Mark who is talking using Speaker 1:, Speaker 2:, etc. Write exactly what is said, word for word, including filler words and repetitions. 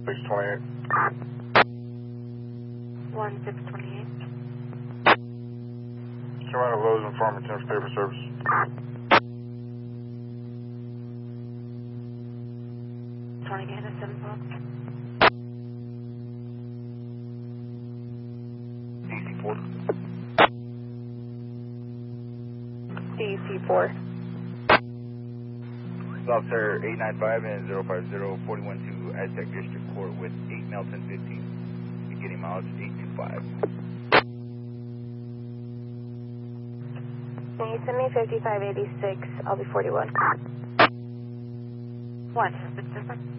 Speaker 1: six twenty-eight.
Speaker 2: one six twenty-eight.
Speaker 1: Come out of Lowe's and Farmington's paper service.
Speaker 2: Trying to get a seven box.
Speaker 3: D C four.
Speaker 2: D C four.
Speaker 3: Officer eight nine five and zero five zero four one two Aztec District Court with eight Melton fifteen. Beginning mileage eight two five.
Speaker 2: Can you send me fifty-five eighty-six? I'll be forty-one. What? Is it different?